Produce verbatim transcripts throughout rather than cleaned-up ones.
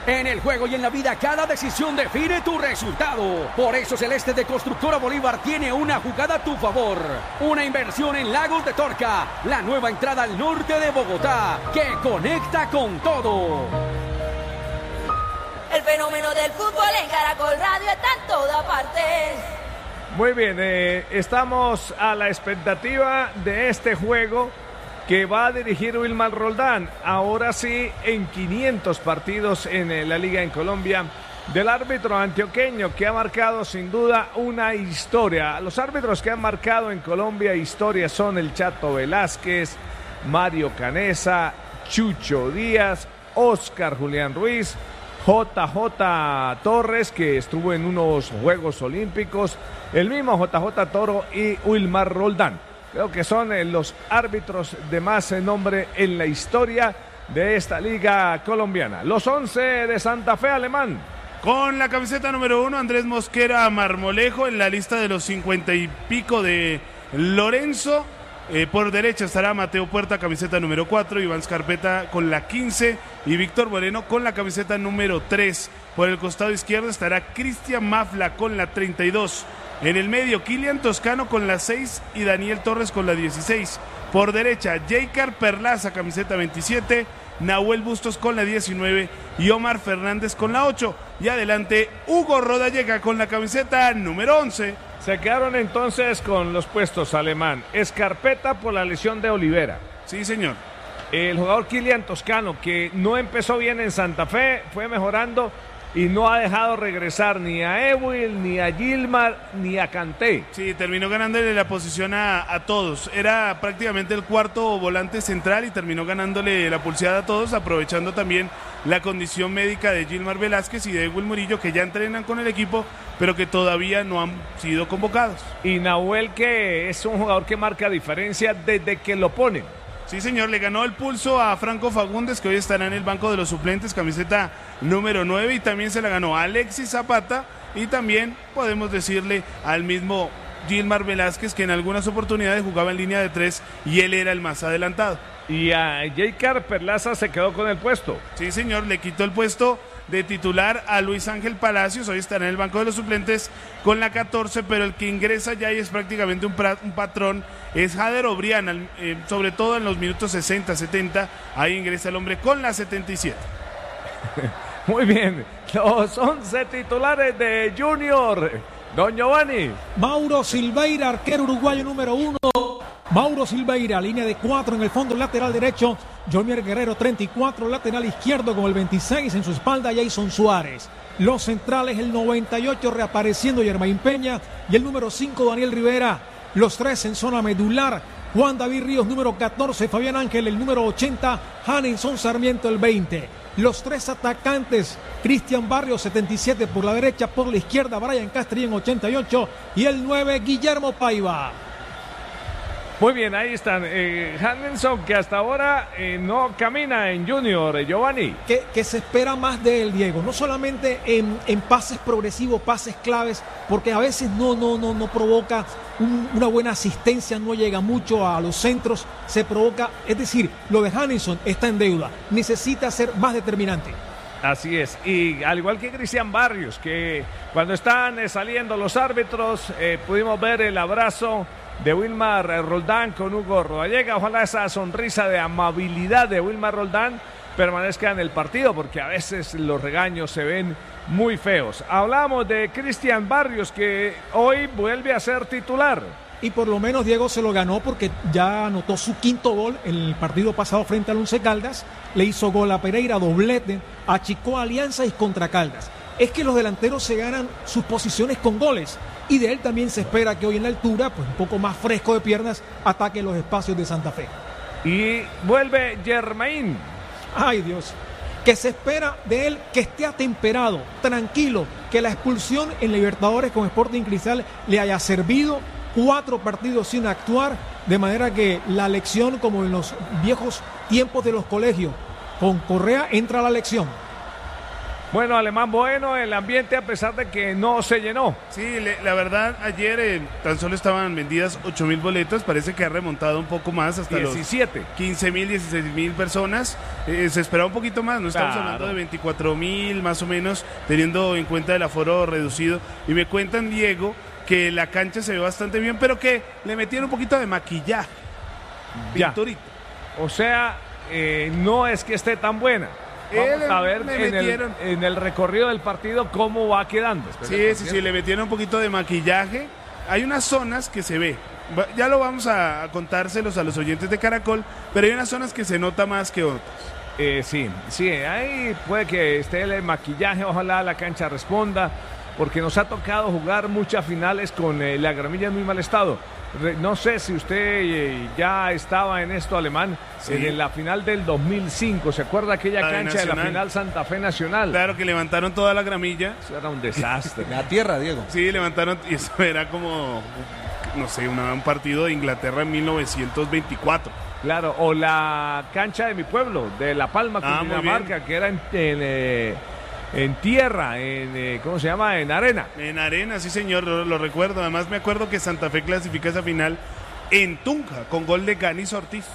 En el juego y en la vida, cada decisión define tu resultado. Por eso Celeste de Constructora Bolívar tiene una jugada a tu favor. Una inversión en Lagos de Torca, la nueva entrada al norte de Bogotá, que conecta con todo. El fenómeno del fútbol en Caracol Radio está en toda parte. Muy bien, eh, estamos a la expectativa de este juego que va a dirigir Wilmar Roldán, ahora sí en quinientos partidos en eh, la Liga en Colombia, del árbitro antioqueño que ha marcado sin duda una historia. Los árbitros que han marcado en Colombia historia son el Chato Velázquez, Mario Canesa, Chucho Díaz, Oscar Julián Ruiz, J J Torres, que estuvo en unos Juegos Olímpicos, el mismo J J Toro y Wilmar Roldán. Creo que son eh, los árbitros de más eh, nombre en la historia de esta liga colombiana. Los once de Santa Fe, Alemán. Con la camiseta número uno, Andrés Mosquera Marmolejo, en la lista de los cincuenta y pico de Lorenzo. Eh, por derecha estará Mateo Puerta, camiseta número cuatro, Iván Scarpeta con la quince y Víctor Moreno con la camiseta número tres. Por el costado izquierdo estará Cristian Mafla con la treinta y dos. En el medio, Kilian Toscano con la seis y Daniel Torres con la dieciséis. Por derecha, Jaycar Perlaza, camiseta veintisiete, Nahuel Bustos con la diecinueve y Omar Fernández con la ocho. Y adelante, Hugo Rodallega con la camiseta número once. Se quedaron entonces con los puestos, Alemán. Escarpeta por la lesión de Olivera. Sí, señor. El jugador Kilian Toscano, que no empezó bien en Santa Fe, fue mejorando y no ha dejado regresar ni a Ewil, ni a Gilmar, ni a Kanté. Sí, terminó ganándole la posición a, a todos. Era prácticamente el cuarto volante central y terminó ganándole la pulseada a todos, aprovechando también la condición médica de Gilmar Velázquez y de Ewil Murillo, que ya entrenan con el equipo, pero que todavía no han sido convocados. Y Nahuel, que es un jugador que marca diferencia desde que lo ponen. Sí, señor, le ganó el pulso a Franco Fagundes, que hoy estará en el banco de los suplentes, camiseta número nueve, y también se la ganó a Alexis Zapata, y también podemos decirle al mismo Gilmar Velázquez, que en algunas oportunidades jugaba en línea de tres y él era el más adelantado. Y a Jaycar Perlaza se quedó con el puesto. Sí, señor, le quitó el puesto de titular a Luis Ángel Palacios, hoy estará en el banco de los suplentes con la catorce, pero el que ingresa ya y es prácticamente un, pra, un patrón, es Jader Obrián, eh, sobre todo en los minutos sesenta, setenta, ahí ingresa el hombre con la setenta y siete. Muy bien, los once titulares de Junior, don Giovanni. Mauro Silveira, arquero uruguayo número uno. Mauro Silveira, línea de cuatro en el fondo lateral derecho. Jomier Guerrero, treinta y cuatro, lateral izquierdo con el veintiséis en su espalda, Jason Suárez. Los centrales, el noventa y ocho reapareciendo Yermain Peña y el número cinco Daniel Rivera. Los tres en zona medular, Juan David Ríos, número catorce, Fabián Ángel, el número ochenta, Hanenson Sarmiento, el veinte. Los tres atacantes, Cristian Barrios, setenta y siete por la derecha, por la izquierda, Brian Castrillón, ochenta y ocho, y el nueve, Guillermo Paiva. Muy bien, ahí están. Eh, Hanenson, que hasta ahora eh, no camina en Junior, eh, Giovanni. Que, que se espera más de él, Diego. No solamente en, en pases progresivos, pases claves, porque a veces no, no, no, no provoca un, una buena asistencia, no llega mucho a los centros, se provoca, es decir, lo de Hanenson está en deuda. Necesita ser más determinante. Así es, y al igual que Cristian Barrios, que cuando están eh, saliendo los árbitros, eh, pudimos ver el abrazo de Wilmar Roldán con Hugo Rodallega. Ojalá esa sonrisa de amabilidad de Wilmar Roldán permanezca en el partido, porque a veces los regaños se ven muy feos. Hablamos de Cristian Barrios, que hoy vuelve a ser titular. Y por lo menos Diego se lo ganó, porque ya anotó su quinto gol en el partido pasado frente al Once Caldas. Le hizo gol a Pereira, doblete, achicó Alianza y contra Caldas. Es que los delanteros se ganan sus posiciones con goles, y de él también se espera que hoy en la altura, pues un poco más fresco de piernas, ataque los espacios de Santa Fe. Y vuelve Yermain. Ay, Dios, que se espera de él que esté atemperado, tranquilo, que la expulsión en Libertadores con Sporting Cristal le haya servido. Cuatro partidos sin actuar, de manera que la lección, como en los viejos tiempos de los colegios, con Correa entra la lección. Bueno, Alemán, bueno, el ambiente a pesar de que no se llenó. Sí, le, la verdad, ayer eh, tan solo estaban vendidas ocho mil boletos, parece que ha remontado un poco más hasta diecisiete. los quince mil, dieciséis mil personas. Eh, se esperaba un poquito más, no estamos Claro. hablando de veinticuatro mil más o menos, teniendo en cuenta el aforo reducido. Y me cuentan, Diego, que la cancha se ve bastante bien, pero que le metieron un poquito de maquillaje. Ya. Pinturita. O sea, eh, no es que esté tan buena. Vamos Eh, a ver le en el, metieron. en el recorrido del partido cómo va quedando. Sí, sí, sí, le metieron un poquito de maquillaje. Hay unas zonas que se ve. Va- Ya lo vamos a, a contárselos a los oyentes de Caracol, pero hay unas zonas que se nota más que otras. Eh, sí, sí, ahí puede que esté el maquillaje, ojalá la cancha responda, porque nos ha tocado jugar muchas finales con eh, la gramilla en muy mal estado. Re- No sé si usted eh, ya estaba en esto, Alemán, Sí. en la final del dos mil cinco, ¿se acuerda aquella La de cancha de la Nacional. final Santa Fe Nacional? Claro que levantaron toda la gramilla. Eso era un desastre. La tierra, Diego. Sí, levantaron, y eso era como, no sé, una- un partido de Inglaterra en mil novecientos veinticuatro. Claro, o la cancha de mi pueblo, de La Palma, Ah, muy Cundinamarca, que era en, en, eh, en tierra, en, eh, ¿cómo se llama? En arena. En arena, sí señor, lo, lo recuerdo. Además me acuerdo que Santa Fe clasifica esa final en Tunja, con gol de Ganis Ortiz.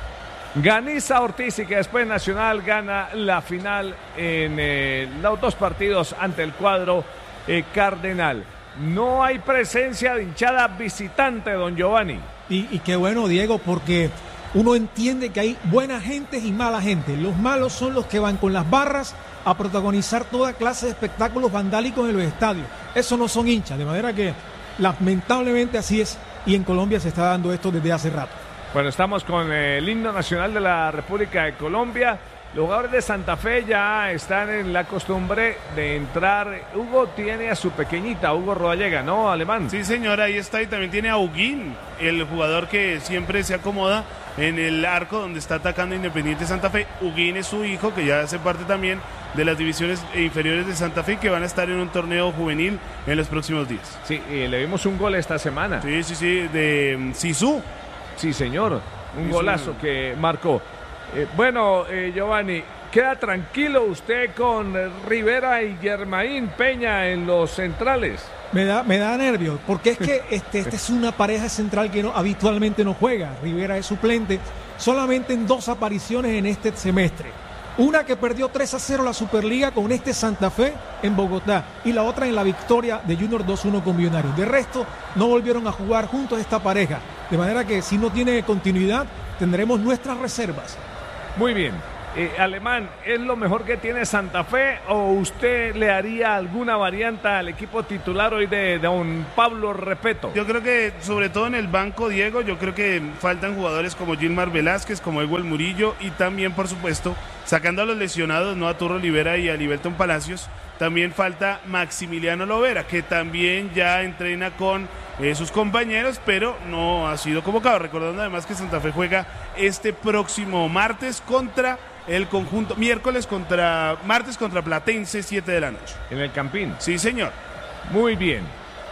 Ganiza Ortiz y que después Nacional gana la final en eh, los dos partidos ante el cuadro eh, cardenal. No hay presencia de hinchada visitante, don Giovanni. Y, y qué bueno, Diego, porque uno entiende que hay buena gente y mala gente. Los malos son los que van con las barras a protagonizar toda clase de espectáculos vandálicos en los estadios. Esos no son hinchas, de manera que lamentablemente así es, y en Colombia se está dando esto desde hace rato. Bueno, estamos con eh, el himno nacional de la República de Colombia. Los jugadores de Santa Fe ya están en la costumbre de entrar. Hugo tiene a su pequeñita, Hugo Rodallega, ¿no, Alemán? Sí señor, ahí está, y también tiene a Huguín, el jugador que siempre se acomoda en el arco donde está atacando Independiente Santa Fe. Huguín es su hijo, que ya hace parte también de las divisiones inferiores de Santa Fe, que van a estar en un torneo juvenil en los próximos días. Sí, y le vimos un gol esta semana. Sí, sí, sí, de mm, Sisu. Sí, señor. Un Sí, golazo señor. que marcó. Eh, bueno, eh, Giovanni, queda tranquilo usted con eh, Rivera y Germain Peña en los centrales. Me da, me da nervios, porque es que este, esta es una pareja central que no, habitualmente no juega. Rivera es suplente solamente en dos apariciones en este semestre. Una que perdió tres a cero la Superliga con este Santa Fe en Bogotá y la otra en la victoria de Junior dos uno con Millonarios. De resto, no volvieron a jugar juntos esta pareja. De manera que si no tiene continuidad, tendremos nuestras reservas. Muy bien. Eh, Alemán, ¿es lo mejor que tiene Santa Fe o usted le haría alguna variante al equipo titular hoy de don Pablo Repeto? Yo creo que, sobre todo en el banco, Diego, yo creo que faltan jugadores como Gilmar Velázquez, como Ewell Murillo, y también, por supuesto, sacando a los lesionados, no a Turro Olivera y a Liberton Palacios, también falta Maximiliano Lovera, que también ya entrena con eh, sus compañeros, pero no ha sido convocado. Recordando además que Santa Fe juega este próximo martes contra el conjunto, miércoles contra, martes contra Platense, siete de la noche. En el Campín. Sí, señor. Muy bien.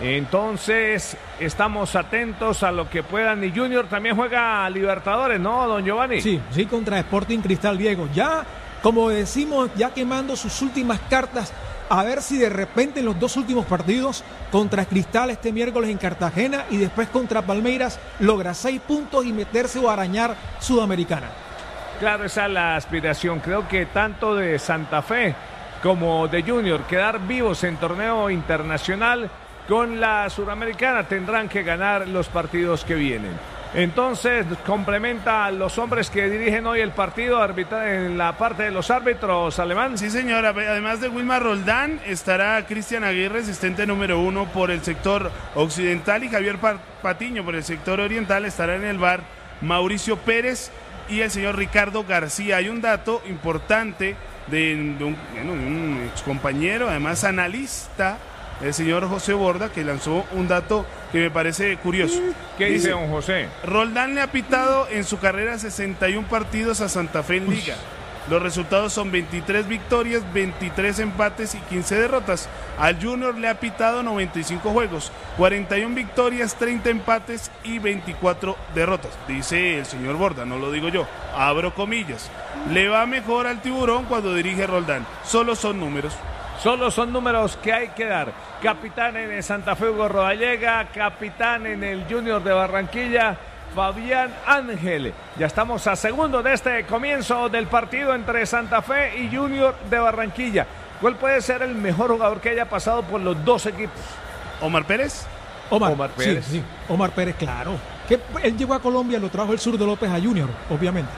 Entonces, estamos atentos a lo que puedan. Y Junior también juega a Libertadores, ¿no, don Giovanni? Sí, sí, contra Sporting Cristal, Diego. Ya, como decimos, ya quemando sus últimas cartas, a ver si de repente en los dos últimos partidos, contra Cristal este miércoles en Cartagena y después contra Palmeiras, logra seis puntos y meterse o arañar Sudamericana. Claro, esa es la aspiración. Creo que tanto de Santa Fe como de Junior, quedar vivos en torneo internacional con la Suramericana, tendrán que ganar los partidos que vienen. Entonces, complementa a los hombres que dirigen hoy el partido arbitra en la parte de los árbitros, Alemán. Sí, señora. Además de Wilmar Roldán, estará Cristian Aguirre, asistente número uno por el sector occidental, y Javier Patiño por el sector oriental. Estará en el V A R Mauricio Pérez y el señor Ricardo García. Hay un dato importante de, de un, bueno, de un ex compañero, además analista, el señor José Borda, que lanzó un dato que me parece curioso. ¿Qué dice don José? Roldán le ha pitado en su carrera sesenta y un partidos a Santa Fe en Liga. Los resultados son veintitrés victorias, veintitrés empates y quince derrotas. Al Junior le ha pitado noventa y cinco juegos, cuarenta y una victorias, treinta empates y veinticuatro derrotas. Dice el señor Borda, no lo digo yo, abro comillas. Le va mejor al Tiburón cuando dirige Roldán. Solo son números. Solo son números que hay que dar. Capitán en el Santa Fe, Hugo Rodallega. Capitán en el Junior de Barranquilla, Fabián Ángel. Ya estamos a segundos de este comienzo del partido entre Santa Fe y Junior de Barranquilla. ¿Cuál puede ser el mejor jugador que haya pasado por los dos equipos? ¿Omar Pérez? Omar, Omar Pérez. Sí, sí, Omar Pérez, claro. Que él llegó a Colombia, lo trajo el Zurdo López a Junior, obviamente.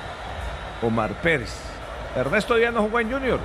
Omar Pérez. Ernesto Díaz no jugó en Junior.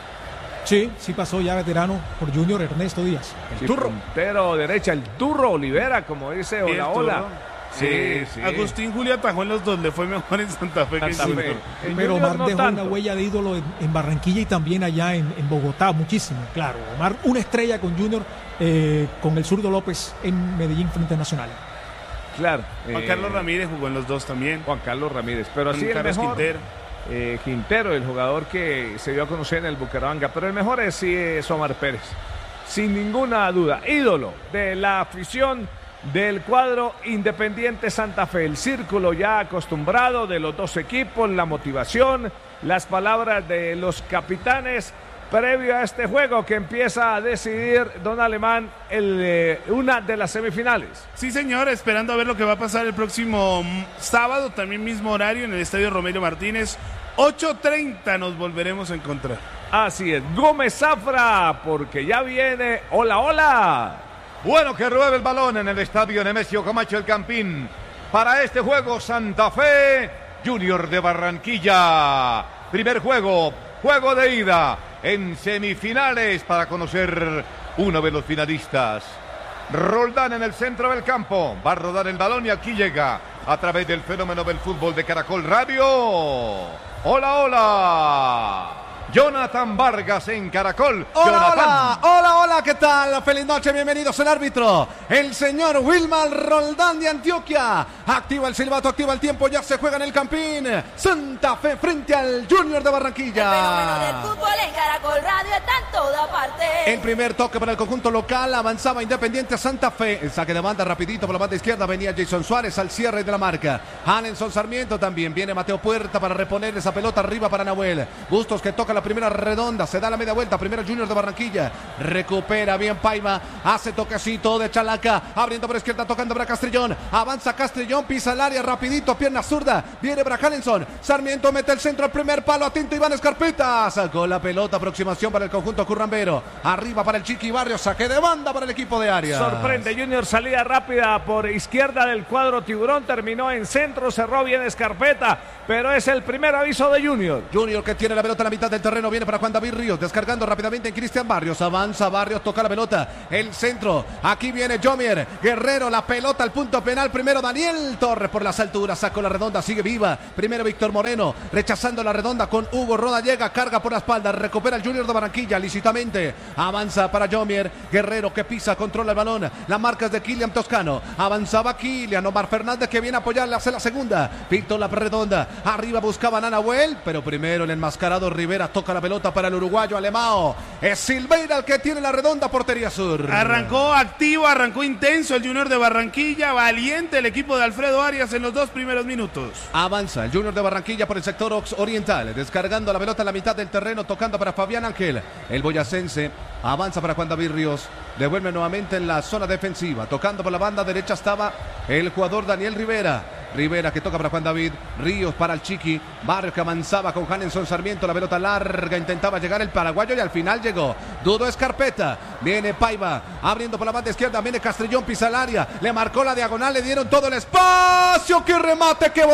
Sí, sí pasó ya veterano por Junior, Ernesto Díaz. El sí, turro. Puntero derecha, el turro Olivera, como dice Hola Hola. Sí, sí. Agustín Julio atajó en los dos, le fue mejor en Santa Fe Santa que en Fe. Junior. Pero Junior Omar no dejó tanto. una huella de ídolo en, en Barranquilla y también allá en, en Bogotá, muchísimo, claro. Omar, una estrella con Junior, eh, con el Zurdo López en Medellín frente a Nacional. Claro. Juan eh, Carlos Ramírez jugó en los dos también. Juan Carlos Ramírez. Pero así el Carlos mejor. Quintero. Eh, Quintero, el jugador que se dio a conocer en el Bucaramanga. Pero el mejor es, sí, es Omar Pérez. Sin ninguna duda. Ídolo de la afición del cuadro Independiente Santa Fe. El círculo ya acostumbrado de los dos equipos, la motivación, las palabras de los capitanes previo a este juego que empieza a decidir Don Alemán el, eh, una de las semifinales. Sí, señor, esperando a ver lo que va a pasar el próximo sábado, también mismo horario en el Estadio Romelio Martínez. ocho treinta nos volveremos a encontrar. Así es, Gómez Zafra, porque ya viene. Hola, hola. Bueno, que ruede el balón en el estadio Nemesio Camacho El Campín. Para este juego, Santa Fe, Junior de Barranquilla. Primer juego, juego de ida en semifinales para conocer uno de los finalistas. Roldán en el centro del campo. Va a rodar el balón y aquí llega a través del fenómeno del fútbol de Caracol Radio. Hola, hola. Jonathan Vargas en Caracol. Hola, Jonathan. hola, hola, hola, ¿qué tal? Feliz noche, bienvenidos al árbitro, el señor Wilmar Roldán de Antioquia. Activa el silbato, activa el tiempo, ya se juega en el Campín. Santa Fe frente al Junior de Barranquilla. El fenómeno del fútbol en Caracol Radio está en toda parte. El primer toque para el conjunto local, avanzaba Independiente Santa Fe. El saque de banda rapidito por la banda izquierda, venía Jason Suárez al cierre de la marca. Alenson Sarmiento también, viene Mateo Puerta para reponer esa pelota arriba para Nahuel. Bustos que toca la primera redonda, se da la media vuelta, primero Junior de Barranquilla, recupera bien Paiva, hace toquecito de Chalaca, abriendo por izquierda, tocando para Castrillón, avanza Castrillón, pisa el área rapidito, pierna zurda, viene Brajalenson, Sarmiento mete el centro al primer palo, atinto Iván Escarpeta, sacó la pelota, aproximación para el conjunto currambero, arriba para el Chiqui Barrios, saque de banda para el equipo de Arias. Sorprende Junior, salida rápida por izquierda del cuadro Tiburón, terminó en centro, cerró bien Escarpeta, pero es el primer aviso de Junior. Junior que tiene la pelota en la mitad del terreno, viene para Juan David Ríos, descargando rápidamente en Cristian Barrios, avanza Barrios, toca la pelota, el centro, aquí viene Jomier, Guerrero, la pelota al punto penal, primero Daniel Torres por las alturas, sacó la redonda, sigue viva, primero Víctor Moreno, rechazando la redonda con Hugo Roda, llega, carga por la espalda, recupera el Junior de Barranquilla, lícitamente, avanza para Jomier, Guerrero que pisa, controla el balón, las marcas de Kilian Toscano, avanzaba Kilian, Omar Fernández que viene a apoyarle, hace la segunda, Víctor la redonda, arriba buscaban a Nahuel, pero primero el enmascarado Rivera toca la pelota para el uruguayo Alemão. Es Silveira el que tiene la redonda, portería sur. Arrancó activo, arrancó intenso el Junior de Barranquilla, valiente el equipo de Alfredo Arias en los dos primeros minutos. Avanza el Junior de Barranquilla por el sector oriental, descargando la pelota en la mitad del terreno, tocando para Fabián Ángel. El boyacense avanza para Juan David Ríos, devuelve nuevamente en la zona defensiva, tocando por la banda derecha estaba el jugador Daniel Rivera. Rivera que toca para Juan David, Ríos para el Chiqui, Barrios que avanzaba con Hanenson Sarmiento, la pelota larga, intentaba llegar el paraguayo y al final llegó Dudo Escarpeta, viene Paiva, abriendo por la banda izquierda, viene Castrillón, pisa el área, le marcó la diagonal, le dieron todo el espacio, ¡qué remate, qué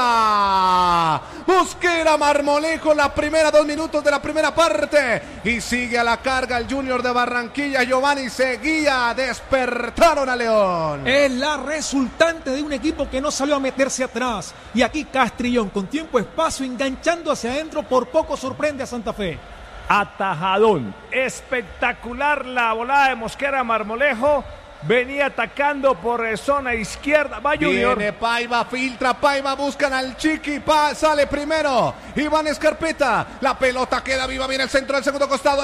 voladota! Mosquera Marmolejo, la primera dos minutos de la primera parte, y sigue a la carga el Junior de Barranquilla, Giovanni Seguía, despertaron a León. Es la resultante de un equipo que no salió a meterse atrás. Y aquí Castrillón con tiempo, espacio, enganchando hacia adentro, por poco sorprende a Santa Fe. Atajadón, espectacular la volada de Mosquera Marmolejo, venía atacando por eh, zona izquierda. Va Junior. Viene Paiva, filtra Paiva, buscan al Chiqui, pa, sale primero Iván Escarpeta, la pelota queda viva, viene el centro del segundo costado,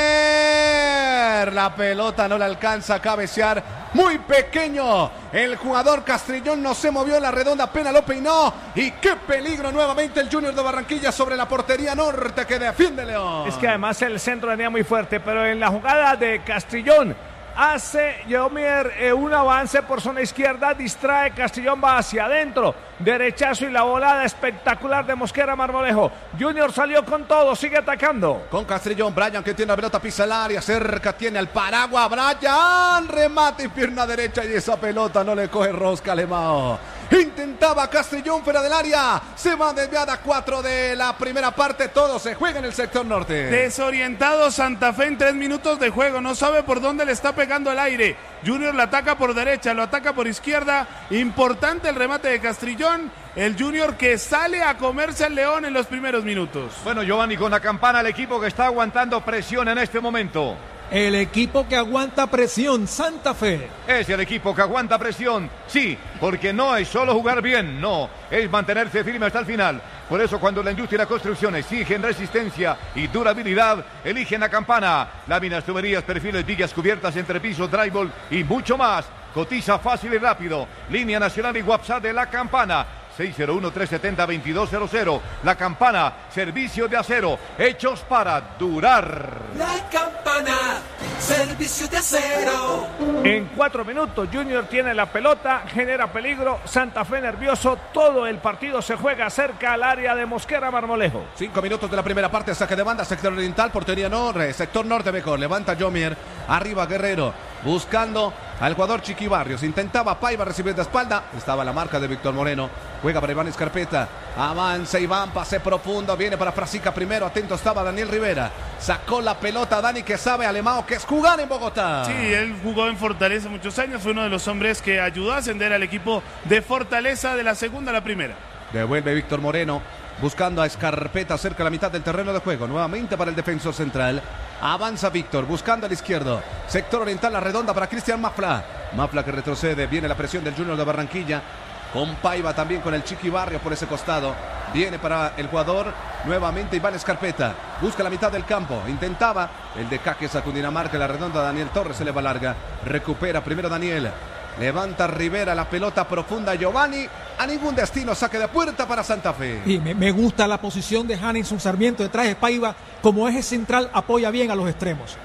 Jomier, la pelota no le alcanza a cabecear, muy pequeño, el jugador Castrillón no se movió en la redonda, apenas lo peinó, y qué peligro nuevamente el Junior de Barranquilla sobre la portería norte que defiende León. Es que además el centro venía muy fuerte, pero en la jugada de Castrillón hace Jomier eh, un avance por zona izquierda, distrae, Castrillón va hacia adentro, derechazo y la volada espectacular de Mosquera Marmolejo. Junior salió con todo, sigue atacando. Con Castrillón, Brian que tiene la pelota, pisa el área, cerca tiene al Paragua, Brian, remate y pierna derecha y esa pelota no le coge rosca Alemão. Intentaba Castrillón fuera del área, se va desviada cuatro de la primera parte, todo se juega en el sector norte. Desorientado Santa Fe en tres minutos de juego, no sabe por dónde le está pegando el aire. Junior lo ataca por derecha, lo ataca por izquierda, importante el remate de Castrillón, el Junior que sale a comerse al León en los primeros minutos. Bueno, Giovanni, con la campana, el equipo que está aguantando presión en este momento. El equipo que aguanta presión, Santa Fe. Es el equipo que aguanta presión, sí, porque no es solo jugar bien, no, es mantenerse firme hasta el final. Por eso cuando la industria y la construcción exigen resistencia y durabilidad, eligen la campana. Láminas, tuberías, perfiles, vigas, cubiertas, entrepisos, drywall y mucho más. Cotiza fácil y rápido. Línea nacional y WhatsApp de la campana. seis cero uno, tres siete cero, veintidós cero cero. La campana, servicio de acero, hechos para durar. La campana, servicio de acero. En cuatro minutos Junior tiene la pelota, genera peligro, Santa Fe nervioso, todo el partido se juega cerca al área de Mosquera Marmolejo. Cinco minutos de la primera parte, saque de banda, sector oriental, portería norte, sector norte mejor, levanta Jomier, arriba Guerrero, buscando al jugador Chiqui Barrios, intentaba Paiva recibir de espalda, estaba la marca de Víctor Moreno, juega para Iván Escarpeta, avanza Iván, pase profundo, viene para Frasica primero, atento estaba Daniel Rivera, sacó la pelota Dani que sabe Alemão que es jugar en Bogotá. Sí, él jugó en Fortaleza muchos años, fue uno de los hombres que ayudó a ascender al equipo de Fortaleza de la segunda a la primera. Devuelve Víctor Moreno, buscando a Escarpeta cerca de la mitad del terreno de juego, nuevamente para el defensor central. Avanza Víctor, buscando al izquierdo. Sector oriental, la redonda para Cristian Mafla. Mafla que retrocede, viene la presión del Junior de Barranquilla. Con Paiva también con el Chiqui Barrio por ese costado. Viene para el jugador, nuevamente Iván Escarpeta. Busca la mitad del campo, intentaba el de Caques a Cundinamarca, la redonda Daniel Torres se le va larga. Recupera primero Daniel. Levanta Rivera, la pelota profunda Giovanni. A ningún destino, saque de puerta para Santa Fe. Y me, me gusta la posición de Hanninson Sarmiento detrás de Paiva. Como eje central apoya bien a los extremos.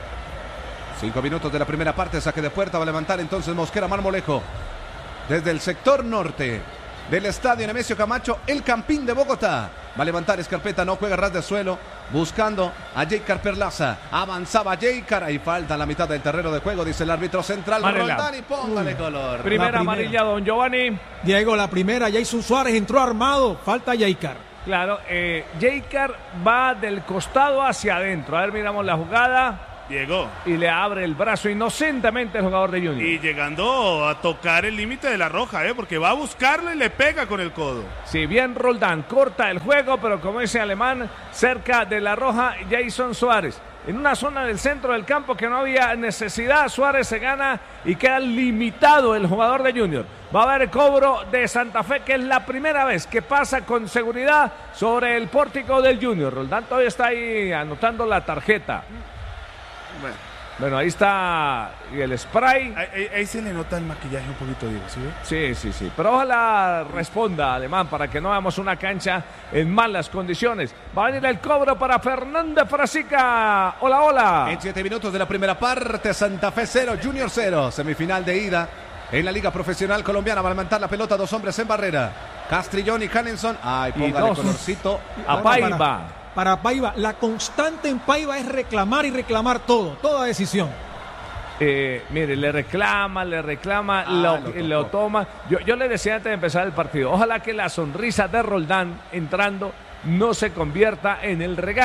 Cinco minutos de la primera parte, saque de puerta. Va a levantar entonces Mosquera Marmolejo. Desde el sector norte del estadio Nemesio Camacho, el Campín de Bogotá. Va a levantar Escarpeta, no juega ras de suelo. Buscando a Jaycar Perlaza. Avanzaba Jaycar. Ahí falta la mitad del terreno de juego, dice el árbitro central. Roldán y póngale color. Primera amarilla, don Giovanni. Diego, la primera. Jason Suárez entró armado. Falta Jaycar. Claro, eh, Jaycar va del costado hacia adentro. A ver, miramos la jugada. Llegó. Y le abre el brazo inocentemente el jugador de Junior. Y llegando a tocar el límite de la roja, ¿eh? Porque va a buscarlo y le pega con el codo. Sí, bien Roldán, corta el juego, pero como ese alemán, cerca de la roja, Jason Suárez. En una zona del centro del campo que no había necesidad, Suárez se gana y queda limitado el jugador de Junior. Va a haber cobro de Santa Fe, que es la primera vez que pasa con seguridad sobre el pórtico del Junior. Roldán todavía está ahí anotando la tarjeta. Bueno, bueno, ahí está el spray. Ahí, ahí, ahí se le nota el maquillaje un poquito, Diego, ¿sí? Sí, sí, sí. Pero ojalá responda, Alemán, para que no hagamos una cancha en malas condiciones. Va a venir el cobro para Fernández Frasica. Hola, hola. En siete minutos de la primera parte, Santa Fe cero, Junior cero. Semifinal de ida en la Liga Profesional Colombiana. Va a levantar la pelota, dos hombres en barrera. Castrillón y Hanninson. Ay, póngale dos. Colorcito. A Paiva. Para Paiva, la constante en Paiva es reclamar y reclamar todo, toda decisión. Eh, mire, le reclama, le reclama, Ah, lo, lo lo toma. Yo, yo le decía antes de empezar el partido, ojalá que la sonrisa de Roldán entrando no se convierta en el regaño.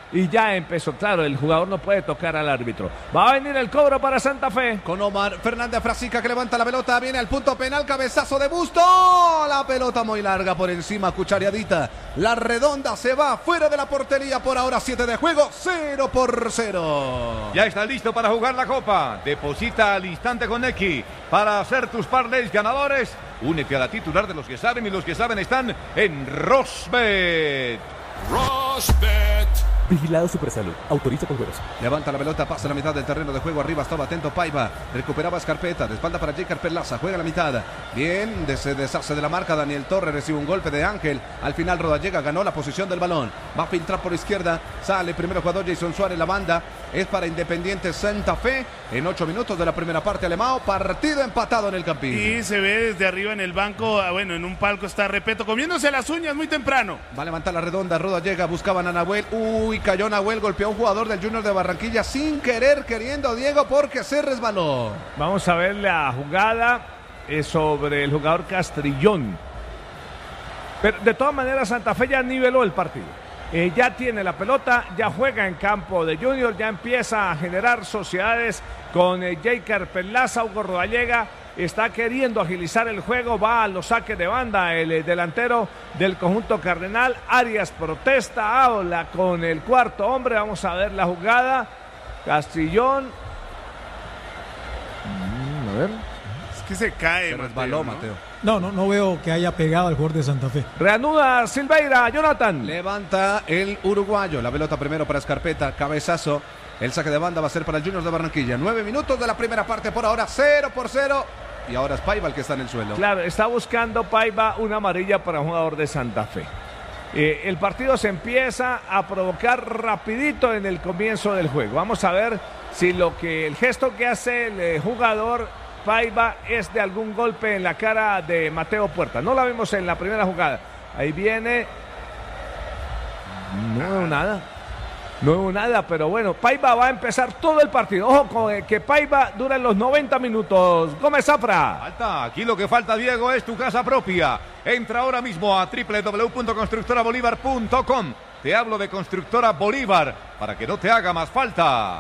y ya empezó. Claro, el jugador no puede tocar al árbitro. Va a venir el cobro para Santa Fe. Con Omar Fernández Frasica que levanta la pelota, viene al punto penal, cabezazo de Busto, la pelota muy larga por encima, cuchareadita, la redonda se va fuera de la portería, por ahora siete de juego, cero por cero. Ya está listo para jugar la Copa. Deposita al instante con X para hacer tus parlays ganadores. Únete a la titular de los que saben, y los que saben están en Rosbet. Rosbet. Vigilado Supersalud. Autoriza con juegos. Levanta la pelota, pasa la mitad del terreno de juego. Arriba estaba atento Paiva. Recuperaba Escarpeta. De espalda para Jaker Perlaza. Juega la mitad. Bien, se deshace de la marca. Daniel Torres recibe un golpe de Ángel. Al final Rodallega ganó la posición del balón. Va a filtrar por izquierda. Sale primero jugador Jason Suárez. La banda es para Independiente Santa Fe. En ocho minutos de la primera parte, Alemão. Partido empatado en el Campín. Y se ve desde arriba en el banco. Bueno, en un palco está Repeto comiéndose las uñas muy temprano. Va a levantar la redonda. Rodallega. Buscaban a Nahuel. Uy, cayó Nahuel, golpeó a un jugador del Junior de Barranquilla sin querer, queriendo Diego, porque se resbaló. Vamos a ver la jugada eh, sobre el jugador Castrillón. Pero de todas maneras Santa Fe ya niveló el partido. Eh, ya tiene la pelota, ya juega en campo de Junior, ya empieza a generar sociedades con eh, Jaker Perlaza. Hugo Rodallega está queriendo agilizar el juego, va a los saques de banda el eh, delantero del conjunto cardenal. Arias protesta, habla con el cuarto hombre. Vamos a ver la jugada. Castrillón. Mm, a ver. Es que se cae, Se Mateo, resbaló, ¿no? Mateo. No, no, no veo que haya pegado al jugador de Santa Fe. Reanuda Silveira, Jonathan. Levanta el uruguayo. La pelota primero para Escarpeta. Cabezazo. El saque de banda va a ser para el Junior de Barranquilla. Nueve minutos de la primera parte por ahora. Cero por cero. Y ahora es Paiva el que está en el suelo. Claro, está buscando Paiva una amarilla para un jugador de Santa Fe. Eh, el partido se empieza a provocar rapidito en el comienzo del juego. Vamos a ver si lo que el gesto que hace el eh, jugador Paiva es de algún golpe en la cara de Mateo Puerta. No la vimos en la primera jugada. Ahí viene. No veo nada. No hubo nada, pero bueno, Paiva va a empezar todo el partido. Ojo con que Paiva dura los noventa minutos. Gómez Zafra. Falta, aquí lo que falta, Diego, es tu casa propia. Entra ahora mismo a doble u doble u doble u punto constructora bolívar punto com. Te hablo de Constructora Bolívar para que no te haga más falta.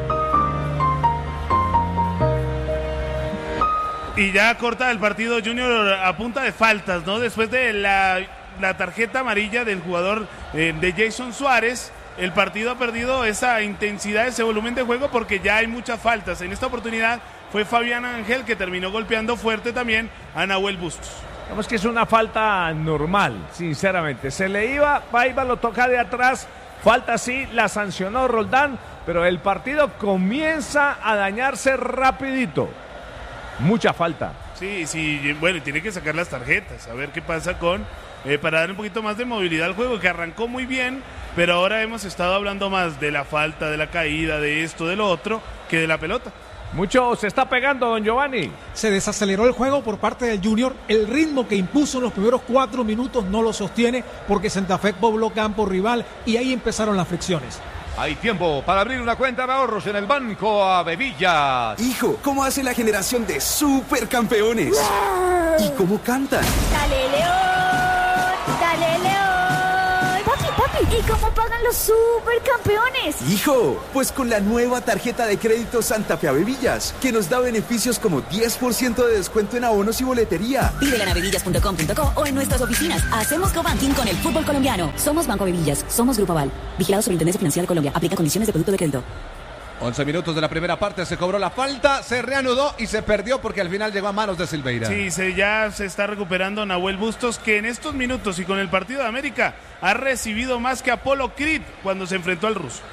Y ya corta el partido Junior a punta de faltas, ¿no? Después de la, la tarjeta amarilla del jugador eh, de Jason Suárez. El partido ha perdido esa intensidad, ese volumen de juego, porque ya hay muchas faltas. En esta oportunidad fue Fabián Ángel que terminó golpeando fuerte también a Nahuel Bustos. Vamos que es una falta normal, sinceramente. Se le iba, Paiva lo toca de atrás. Falta sí, la sancionó Roldán, pero el partido comienza a dañarse rapidito. Mucha falta. Sí, sí, bueno, y tiene que sacar las tarjetas, a ver qué pasa con... Eh, para dar un poquito más de movilidad al juego, que arrancó muy bien, pero ahora hemos estado hablando más de la falta, de la caída, de esto, de lo otro, que de la pelota. Mucho se está pegando, don Giovanni. Se desaceleró el juego por parte del Junior. El ritmo que impuso en los primeros cuatro minutos no lo sostiene porque Santa Fe pobló campo rival y ahí empezaron las fricciones. Hay tiempo para abrir una cuenta de ahorros en el Banco Avevillas. Hijo, ¿cómo hace la generación de supercampeones? ¿Y cómo cantan? Dale, León, dale, León. Papi, papi, ¿y cómo pagan los supercampeones? Hijo, pues con la nueva tarjeta de crédito Santa Fe Avevillas, que nos da beneficios como diez por ciento de descuento en abonos y boletería. Pídela en avevillas punto com punto co o en nuestras oficinas. Hacemos cobanking con el fútbol colombiano. Somos Banco Avevillas, somos Grupo Aval. Vigilado Superintendencia Financiera de Colombia. Aplica condiciones de producto de crédito. once minutos de la primera parte, se cobró la falta, se reanudó y se perdió porque al final llegó a manos de Silveira. Sí, se, ya se está recuperando Nahuel Bustos, que en estos minutos y con el partido de América ha recibido más que Apolo Creed cuando se enfrentó al ruso.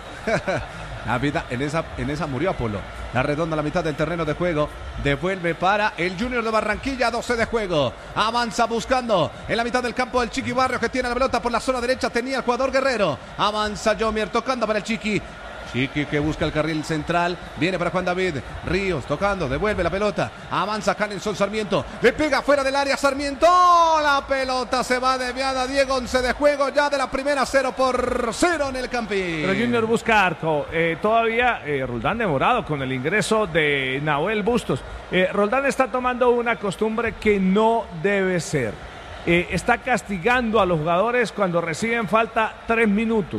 La vida, en esa, en esa murió Apolo. La redonda a la mitad del terreno de juego. Devuelve para el Junior de Barranquilla, doce de juego. Avanza buscando en la mitad del campo el Chiqui Barrios, que tiene la pelota por la zona derecha. Tenía el jugador Guerrero. Avanza Yomier tocando para el Chiqui. Chiqui que busca el carril central, viene para Juan David Ríos, tocando, devuelve la pelota, avanza Canelson Sarmiento, le pega fuera del área Sarmiento, la pelota se va desviada, Diego, once de juego ya de la primera, cero por cero en el Campín. Pero Junior busca arco, eh, todavía eh, Roldán demorado con el ingreso de Nahuel Bustos. eh, Roldán está tomando una costumbre que no debe ser, eh, está castigando a los jugadores cuando reciben falta tres minutos.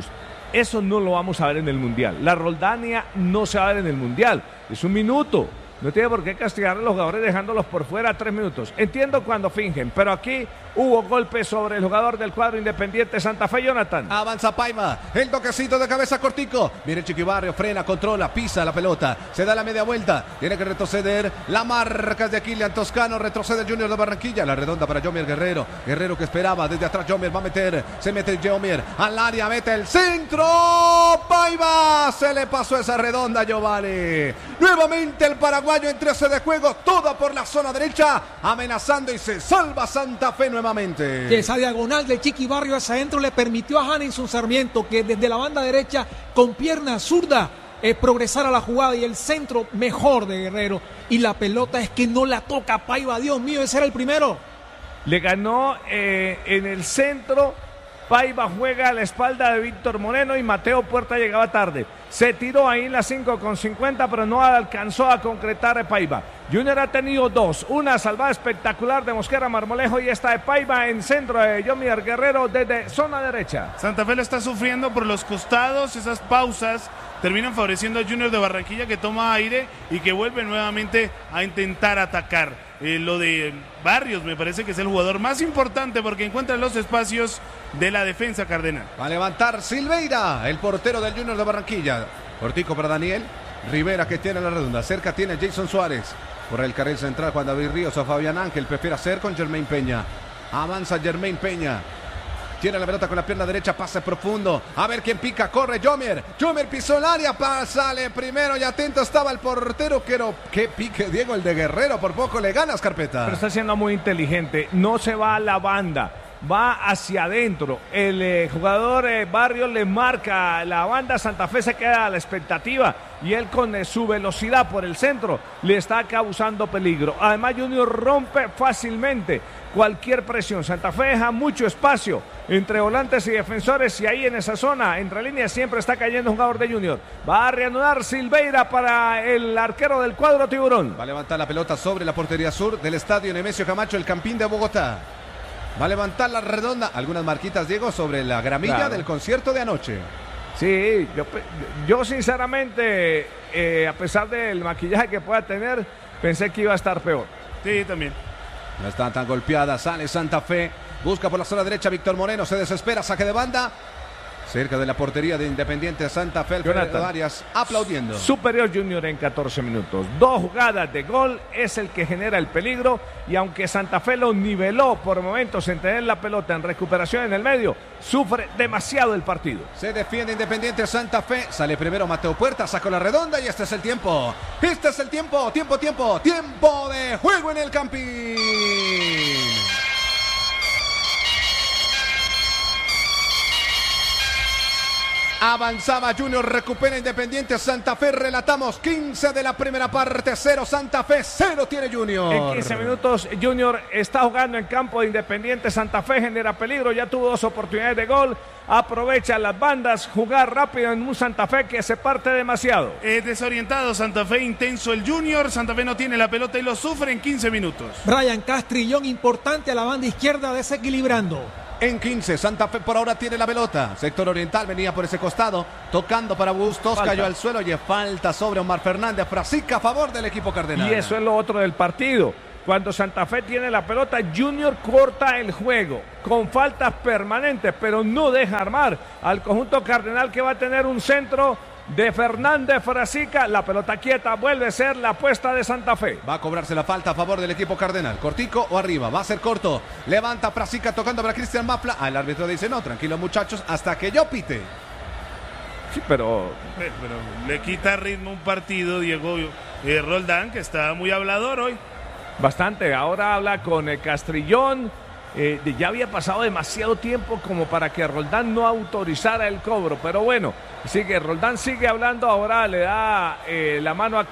Eso no lo vamos a ver en el Mundial. La Roldania no se va a ver en el Mundial. Es un minuto. No tiene por qué castigar a los jugadores dejándolos por fuera tres minutos. Entiendo cuando fingen, pero aquí hubo golpes sobre el jugador del cuadro Independiente Santa Fe, Jonathan. Avanza Paiva, el toquecito de cabeza cortico. Mire Chiquibarrio, frena, controla, pisa la pelota. Se da la media vuelta, tiene que retroceder. La marca es de Kilian Toscano, retrocede el Junior de Barranquilla. La redonda para Yomier Guerrero. Guerrero que esperaba, desde atrás Yomier va a meter. Se mete Yomier al área, mete el centro. Paiva, se le pasó esa redonda, Giovanni. Nuevamente el Paraguay en trece de juego, toda por la zona derecha, amenazando y se salva Santa Fe nuevamente. Que esa diagonal de Chiqui Barrio hacia adentro le permitió a Hanenson Sarmiento que desde la banda derecha con pierna zurda eh, progresar a la jugada y el centro mejor de Guerrero. Y la pelota es que no la toca Paiva, Dios mío, ese era el primero. Le ganó eh, en el centro. Paiva juega a la espalda de Víctor Moreno y Mateo Puerta llegaba tarde. Se tiró ahí en la cinco con cincuenta, pero no alcanzó a concretar Paiva. Junior ha tenido dos. Una salvada espectacular de Mosquera Marmolejo y esta de Paiva en centro de Yomier Guerrero desde zona derecha. Santa Fe lo está sufriendo por los costados. Esas pausas terminan favoreciendo a Junior de Barranquilla, que toma aire y que vuelve nuevamente a intentar atacar. Eh, lo de Barrios me parece que es el jugador más importante porque encuentra los espacios de la defensa cardenal. Va a levantar Silveira, el portero del Junior de Barranquilla. Cortico para Daniel Rivera, que tiene la redonda. Cerca tiene Jason Suárez. Por el carril central Juan David Ríos o Fabián Ángel. Prefiere hacer con Germain Peña. Avanza Germain Peña. Tiene la pelota con la pierna derecha, pase profundo. A ver quién pica, corre Yomier. Yomier pisó el área, sale primero y atento estaba el portero. Quiero que pique Diego, el de Guerrero. Por poco le ganas, Carpeta. Pero está siendo muy inteligente. No se va a la banda, va hacia adentro. El eh, jugador eh, Barrios le marca la banda. Santa Fe se queda a la expectativa y él con eh, su velocidad por el centro le está causando peligro. Además Junior rompe fácilmente cualquier presión. Santa Fe deja mucho espacio entre volantes y defensores y ahí en esa zona, entre líneas, siempre está cayendo un jugador de Junior. Va a reanudar Silveira para el arquero del cuadro tiburón. Va a levantar la pelota sobre la portería sur del estadio Nemesio Camacho, el Campín de Bogotá. Va a levantar la redonda. Algunas marquitas, Diego, sobre la gramilla claro. del concierto de anoche. Sí, yo, yo sinceramente, eh, a pesar del maquillaje que pueda tener, pensé que iba a estar peor. Sí, también. No está tan golpeada, sale Santa Fe. Busca por la zona derecha Víctor Moreno, se desespera, saque de banda. Cerca de la portería de Independiente Santa Fe, Alfredo Arias aplaudiendo. Superior Junior en catorce minutos. Dos jugadas de gol es el que genera el peligro. Y aunque Santa Fe lo niveló por momentos en tener la pelota en recuperación en el medio, sufre demasiado el partido. Se defiende Independiente Santa Fe. Sale primero Mateo Puerta, sacó la redonda y este es el tiempo. Este es el tiempo, tiempo, tiempo. Tiempo de juego en el Campín. Avanzaba Junior, recupera Independiente Santa Fe, relatamos quince de la primera parte, cero Santa Fe, cero tiene Junior. En quince minutos Junior está jugando en campo de Independiente Santa Fe, genera peligro, ya tuvo dos oportunidades de gol, aprovecha las bandas, jugar rápido en un Santa Fe que se parte demasiado. Es desorientado Santa Fe, intenso el Junior, Santa Fe no tiene la pelota y lo sufre en quince minutos. Brian Castrillón, importante a la banda izquierda, desequilibrando. En quince, Santa Fe por ahora tiene la pelota. Sector oriental, venía por ese costado, tocando para Bustos, falta. Cayó al suelo y falta sobre Omar Fernández. Frasica a favor del equipo cardenal. Y eso es lo otro del partido. Cuando Santa Fe tiene la pelota, Junior corta el juego con faltas permanentes, pero no deja armar al conjunto cardenal, que va a tener un centro de Fernández Frasica. La pelota quieta vuelve a ser la apuesta de Santa Fe. Va a cobrarse la falta a favor del equipo cardenal. Cortico o arriba, va a ser corto. Levanta Frasica tocando para Cristian Mafla. Ah, el árbitro dice no, tranquilo muchachos, hasta que yo pite. Sí, pero... Eh, pero le quita ritmo un partido Diego eh, Roldán, que está muy hablador hoy. Bastante, ahora habla con eh, Castrillón. Eh, ya había pasado demasiado tiempo como para que Roldán no autorizara el cobro, pero bueno, sigue Roldán sigue hablando, ahora le da eh, la mano a